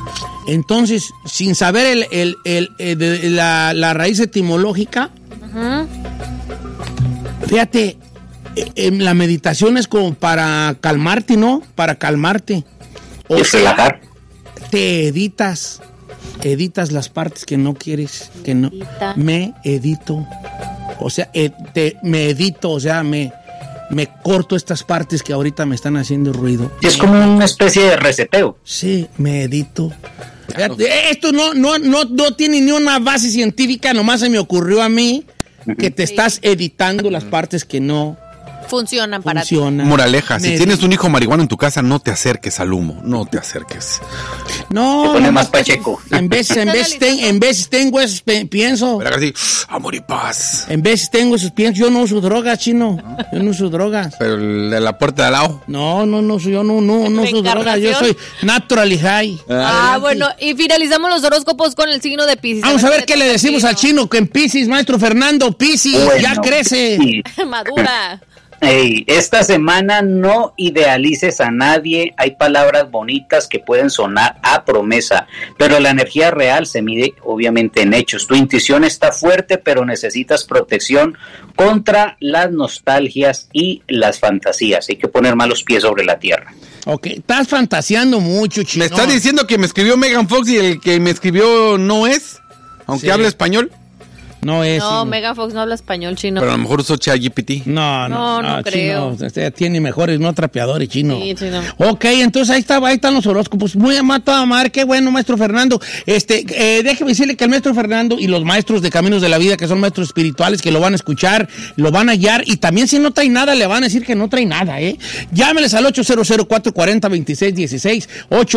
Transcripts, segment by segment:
Entonces, sin saber la raíz etimológica, fíjate, la meditación es como para calmarte, ¿no? Para calmarte. O sea, te editas las partes que no quieres, que no. Me edito. O sea, me edito, o sea, me corto estas partes que ahorita me están haciendo ruido. Es como una especie de reseteo. Sí, me edito. Esto no tiene ni una base científica, nomás se me ocurrió a mí que te estás editando las partes que no funcionan para ti. Moraleja, si tienes un hijo marihuano en tu casa, no te acerques al humo, no te acerques. No, te pone más pacheco. En vez tengo esos pienso. Pero así, amor y paz. En vez tengo esos piensos, yo no uso drogas, chino. Yo no uso drogas. Pero el de la puerta de al lado. No, yo no uso drogas. Yo soy naturally high. Bueno, y finalizamos los horóscopos con el signo de Piscis. Vamos a ver qué le decimos al chino que en Piscis, maestro Fernando, Piscis, ya crece. Madura. Hey, esta semana no idealices a nadie, hay palabras bonitas que pueden sonar a promesa, pero la energía real se mide obviamente en hechos. Tu intuición está fuerte, pero necesitas protección contra las nostalgias y las fantasías. Hay que poner más los pies sobre la tierra. Ok, estás fantaseando mucho, chino. ¿Me estás diciendo que me escribió Megan Fox y el que me escribió no es? Aunque hable español. No es. No, Megan Fox no habla español, chino. Pero a lo mejor usó ChatGPT. No creo. Chino, tiene mejores, no trapeadores, chino. Sí, chino. Ok, entonces ahí están los horóscopos. Muy amado, Amar, qué bueno, maestro Fernando. Déjeme decirle que el maestro Fernando y los maestros de Caminos de la Vida, que son maestros espirituales, que lo van a escuchar, lo van a guiar, y también si no trae nada, le van a decir que no trae nada, ¿eh? Llámeles al 800-440-2616,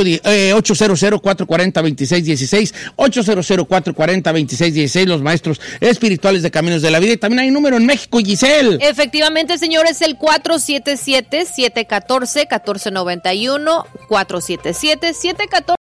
800-440-2616, 800-440-2616, los maestros espirituales de Caminos de la Vida. Y también hay un número en México, Giselle. Efectivamente, señor, es el 477-714-1491, 477-714.